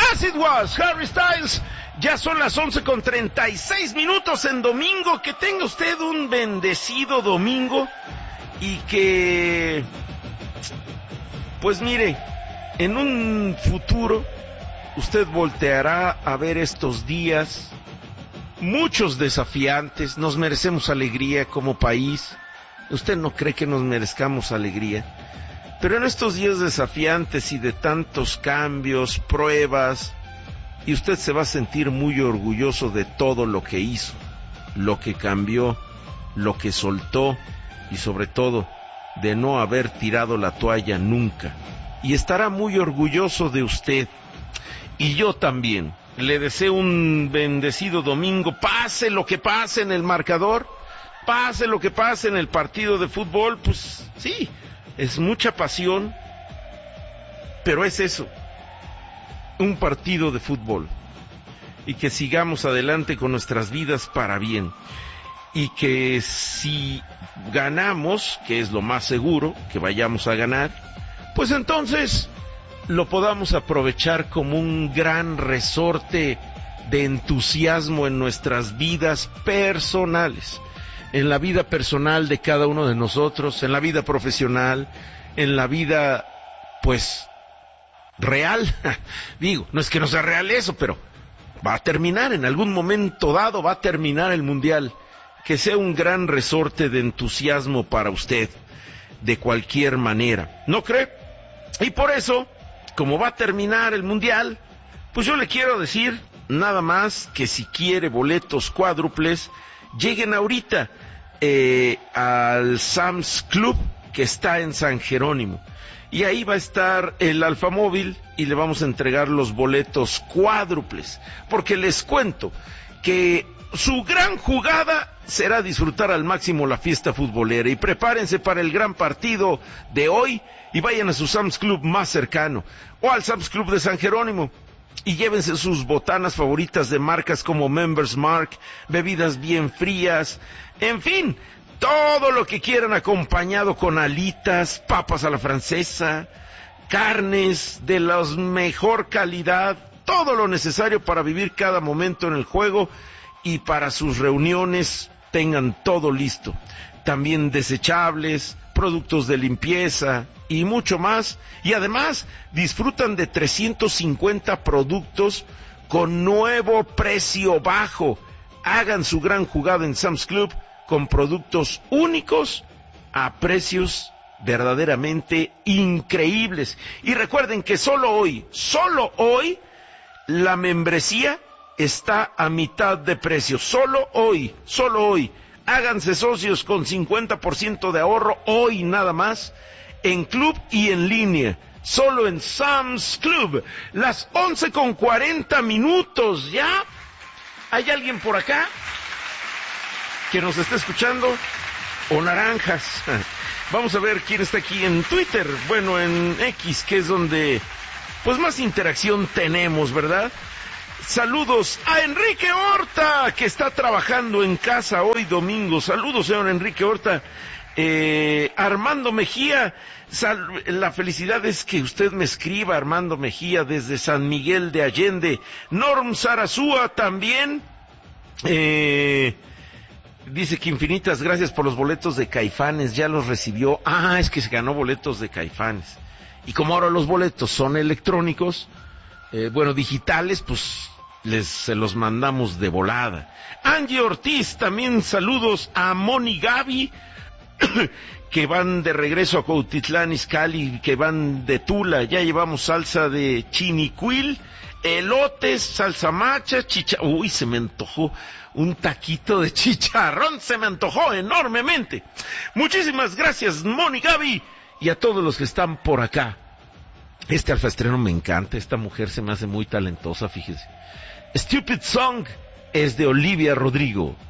As It Was, Harry Styles. Ya son las 11:36 en domingo. Que tenga usted un bendecido domingo y que, pues mire, en un futuro usted volteará a ver estos días, muchos desafiantes. Nos merecemos alegría como país. Usted no cree que nos merezcamos alegría, pero en estos días desafiantes y de tantos cambios, pruebas, y usted se va a sentir muy orgulloso de todo lo que hizo, lo que cambió, lo que soltó, y sobre todo de no haber tirado la toalla nunca. Y estará muy orgulloso de usted. Y yo también. Le deseo un bendecido domingo. Pase lo que pase en el marcador, pase lo que pase en el partido de fútbol, pues sí, es mucha pasión, pero es eso, un partido de fútbol. Y que sigamos adelante con nuestras vidas para bien. Y que si ganamos, que es lo más seguro, que vayamos a ganar, pues entonces lo podamos aprovechar como un gran resorte de entusiasmo en nuestras vidas personales, en la vida personal de cada uno de nosotros, en la vida profesional, en la vida, pues, real. Digo, no es que no sea real eso, pero va a terminar, en algún momento dado va a terminar el Mundial. Que sea un gran resorte de entusiasmo para usted, de cualquier manera, ¿no cree? Y por eso, como va a terminar el Mundial, pues yo le quiero decir nada más que si quiere boletos cuádruples, lleguen ahorita al Sam's Club, que está en San Jerónimo, y ahí va a estar el Alfamóvil y le vamos a entregar los boletos cuádruples, porque les cuento que su gran jugada será disfrutar al máximo la fiesta futbolera. Y prepárense para el gran partido de hoy y vayan a su Sam's Club más cercano o al Sam's Club de San Jerónimo y llévense sus botanas favoritas de marcas como Members Mark, bebidas bien frías, en fin, todo lo que quieran, acompañado con alitas, papas a la francesa, carnes de la mejor calidad, todo lo necesario para vivir cada momento en el juego. Y para sus reuniones tengan todo listo. También desechables, productos de limpieza y mucho más. Y además disfrutan de 350 productos con nuevo precio bajo. Hagan su gran jugada en Sam's Club con productos únicos a precios verdaderamente increíbles. Y recuerden que solo hoy, la membresía está a mitad de precio. Solo hoy. Háganse socios con 50% de ahorro hoy nada más, en club y en línea. Solo en Sam's Club. Las 11:40 ya. ¿Hay alguien por acá que nos está escuchando? O naranjas. Vamos a ver quién está aquí en Twitter. Bueno, en X, que es donde pues más interacción tenemos, ¿verdad? Saludos a Enrique Horta, que está trabajando en casa hoy domingo. Saludos, señor Enrique Horta. Armando Mejía, la felicidad es que usted me escriba, Armando Mejía, desde San Miguel de Allende. Norm Sarazúa también. Dice que infinitas gracias por los boletos de Caifanes, ya los recibió. Ah, es que se ganó boletos de Caifanes. Y como ahora los boletos son electrónicos, digitales, pues se los mandamos de volada. Angie Ortiz, también saludos a Moni Gaby, que van de regreso a Cuautitlán Izcalli, que van de Tula. Ya llevamos salsa de chinicuil, elotes, salsa macha, uy, se me antojó un taquito de chicharrón, se me antojó enormemente. Muchísimas gracias, Moni Gaby, y a todos los que están por acá. Este alfaestreno me encanta, esta mujer se me hace muy talentosa, fíjese. Stupid Song es de Olivia Rodrigo.